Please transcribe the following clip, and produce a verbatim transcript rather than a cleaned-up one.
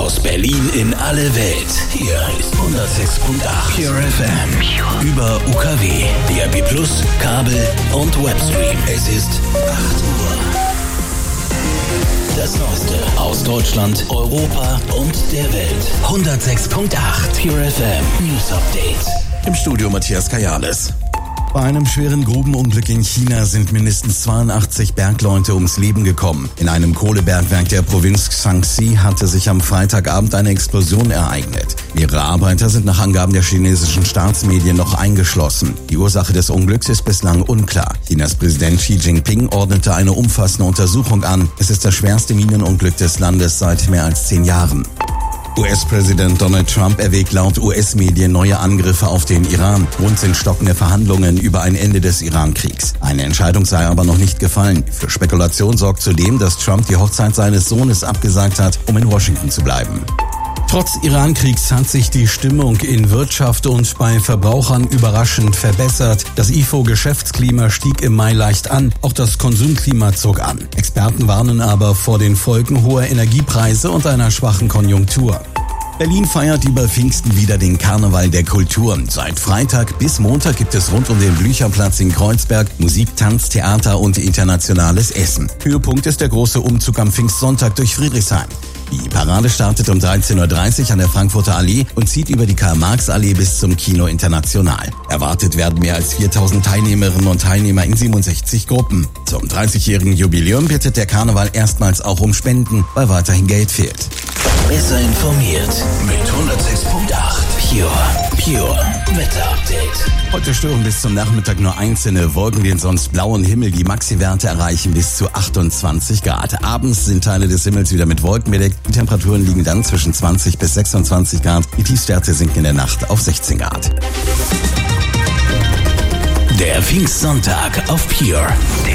Aus Berlin in alle Welt. Hier ist hundertsechs Komma acht Pure F M. Über U K W, D A B plus, Kabel und Webstream. Es ist acht Uhr. Das Neueste aus Deutschland, Europa und der Welt. hundertsechs Komma acht Pure F M News Update. Im Studio Matthias Kajales. Bei einem schweren Grubenunglück in China sind mindestens zweiundachtzig Bergleute ums Leben gekommen. In einem Kohlebergwerk der Provinz Shaanxi hatte sich am Freitagabend eine Explosion ereignet. Mehrere Arbeiter sind nach Angaben der chinesischen Staatsmedien noch eingeschlossen. Die Ursache des Unglücks ist bislang unklar. Chinas Präsident Xi Jinping ordnete eine umfassende Untersuchung an. Es ist das schwerste Minenunglück des Landes seit mehr als zehn Jahren. U S-Präsident Donald Trump erwägt laut U S-Medien neue Angriffe auf den Iran. Grund sind stockende Verhandlungen über ein Ende des Iran-Kriegs. Eine Entscheidung sei aber noch nicht gefallen. Für Spekulation sorgt zudem, dass Trump die Hochzeit seines Sohnes abgesagt hat, um in Washington zu bleiben. Trotz Iran-Kriegs hat sich die Stimmung in Wirtschaft und bei Verbrauchern überraschend verbessert. Das I F O-Geschäftsklima stieg im Mai leicht an, auch das Konsumklima zog an. Experten warnen aber vor den Folgen hoher Energiepreise und einer schwachen Konjunktur. Berlin feiert über Pfingsten wieder den Karneval der Kulturen. Seit Freitag bis Montag gibt es rund um den Blücherplatz in Kreuzberg Musik, Tanz, Theater und internationales Essen. Höhepunkt ist der große Umzug am Pfingstsonntag durch Friedrichshain. Die Parade startet um dreizehn Uhr dreißig an der Frankfurter Allee und zieht über die Karl-Marx-Allee bis zum Kino International. Erwartet werden mehr als viertausend Teilnehmerinnen und Teilnehmer in siebenundsechzig Gruppen. Zum dreißigjährigen Jubiläum bittet der Karneval erstmals auch um Spenden, weil weiterhin Geld fehlt. Besser informiert mit hundertsechs Komma acht Pure, Pure Wetter-Update. Heute stören bis zum Nachmittag nur einzelne Wolken den sonst blauen Himmel. Die Maxi-Werte erreichen bis zu achtundzwanzig Grad. Abends sind Teile des Himmels wieder mit Wolken bedeckt. Die Temperaturen liegen dann zwischen zwanzig bis sechsundzwanzig Grad. Die Tiefstwerte sinken in der Nacht auf sechzehn Grad. Der Pfingstsonntag auf Pure.